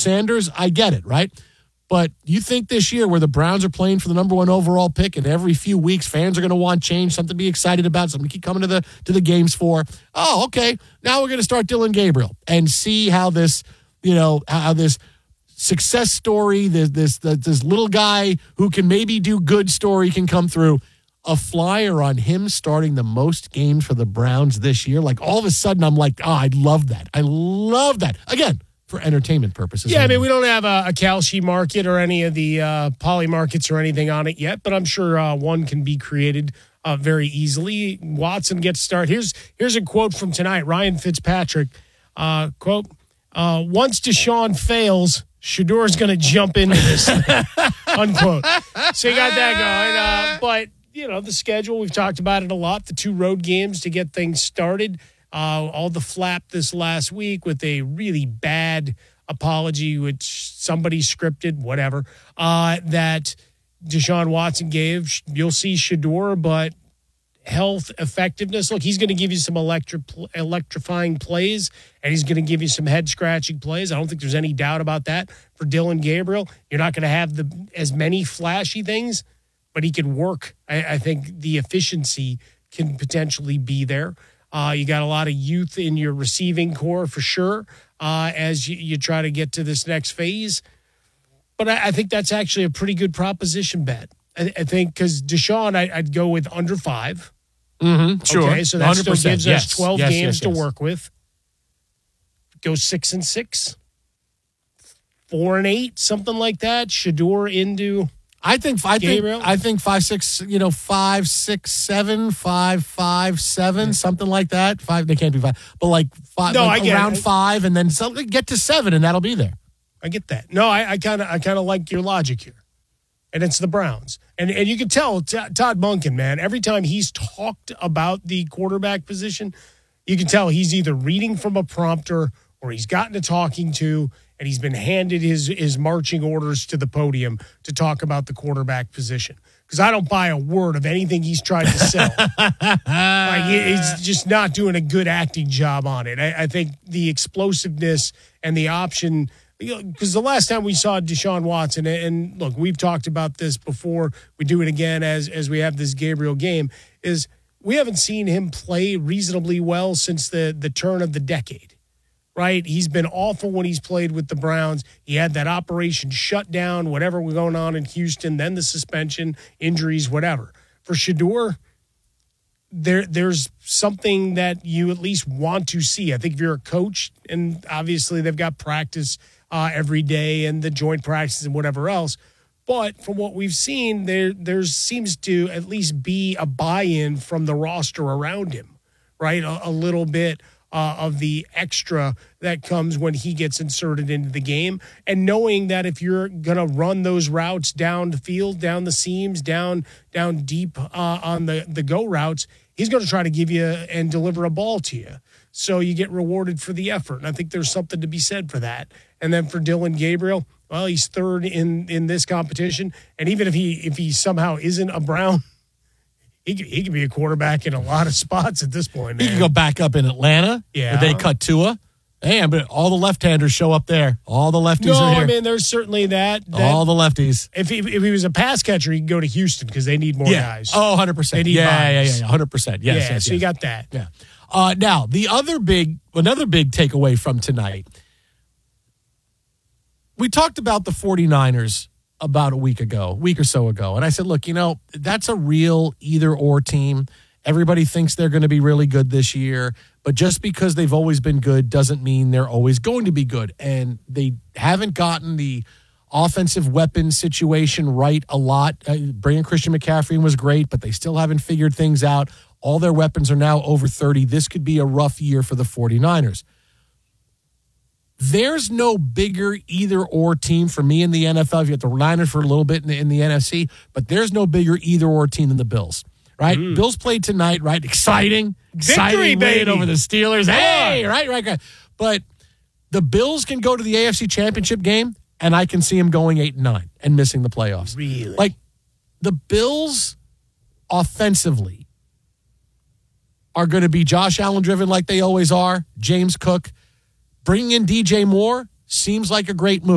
Sanders, I get it, right? But you think this year where the Browns are playing for the number 1 overall pick and every few weeks fans are going to want change, something to be excited about, something to keep coming to the games for. Oh, okay. Now we're going to start Dillon Gabriel and see how this, how this success story, this little guy who can maybe do good story can come through. A flyer on him starting the most games for the Browns this year. Like all of a sudden I'm like, I love that. I love that. Again, for entertainment purposes. Yeah, I mean, we don't have a Kalshi market or any of the poly markets or anything on it yet, but I'm sure one can be created very easily. Watson gets started. Here's a quote from tonight. Ryan Fitzpatrick, quote, once Deshaun fails, Shadour's going to jump into this thing, unquote. So you got that going. But, the schedule, we've talked about it a lot, the 2 road games to get things started. All the flap this last week with a really bad apology, which somebody scripted, whatever, that Deshaun Watson gave. You'll see Shador, but health, effectiveness. Look, he's going to give you some electrifying plays, and he's going to give you some head-scratching plays. I don't think there's any doubt about that. For Dillon Gabriel, you're not going to have as many flashy things, but he can work. I think the efficiency can potentially be there. You got a lot of youth in your receiving core for sure as you try to get to this next phase. But I think that's actually a pretty good proposition bet. I think because Deshaun, I'd go with under 5. Mm-hmm, sure. Okay, so that still gives us 12 games to yes. work with. Go 6-6, 4-8, something like that. Shador into... I think 5, 6, 5, 6, 7, 5, 5, 7, something like that. 5, they can't do 5, but like 5, no, like around 5, and then get to 7, and that'll be there. I get that. No, I kind of like your logic here, and it's the Browns, and you can tell Todd Monken, man. Every time he's talked about the quarterback position, you can tell he's either reading from a prompter or he's gotten a talking to. And he's been handed his marching orders to the podium to talk about the quarterback position. Because I don't buy a word of anything he's tried to sell. He's just not doing a good acting job on it. I think the explosiveness and the option, because the last time we saw Deshaun Watson, and look, we've talked about this before, we do it again as we have this Gabriel game, is we haven't seen him play reasonably well since the turn of the decade. Right? He's been awful when he's played with the Browns. He had that operation shut down, whatever was going on in Houston, then the suspension, injuries, whatever. For Shador, there's something that you at least want to see. I think if you're a coach, and obviously they've got practice every day and the joint practices and whatever else, but from what we've seen, there seems to at least be a buy-in from the roster around him, right? A little bit of the extra that comes when he gets inserted into the game. And knowing that if you're going to run those routes down the field, down the seams, down deep on the go routes, he's going to try to give you and deliver a ball to you. So you get rewarded for the effort. And I think there's something to be said for that. And then for Dillon Gabriel, well, he's third in this competition. And even if he somehow isn't a Brown, He could be a quarterback in a lot of spots at this point, man. He could go back up in Atlanta. Yeah. Where they cut Tua. Hey, but all the left-handers show up there. All the lefties are here. I mean, there's certainly that all the lefties. If he was a pass catcher, he could go to Houston because they need more guys. Oh, 100%. They need bodies. 100%. Yes. So you got that. Yeah. Now, another big takeaway from tonight. We talked about the 49ers about a week or so ago. And I said, look, that's a real either-or team. Everybody thinks they're going to be really good this year, but just because they've always been good doesn't mean they're always going to be good. And they haven't gotten the offensive weapon situation right a lot. Bringing Christian McCaffrey in was great, but they still haven't figured things out. All their weapons are now over 30. This could be a rough year for the 49ers. There's no bigger either-or team for me in the NFL. You got the Niners for a little bit in the NFC, but there's no bigger either-or team than the Bills, right? Bills played tonight, right? Exciting Victory, baby. Over the Steelers. Hey, right. But the Bills can go to the AFC Championship game, and I can see them going 8-9 and missing the playoffs. Really? Like, the Bills offensively are going to be Josh Allen driven like they always are, James Cook. Bringing in DJ Moore seems like a great move.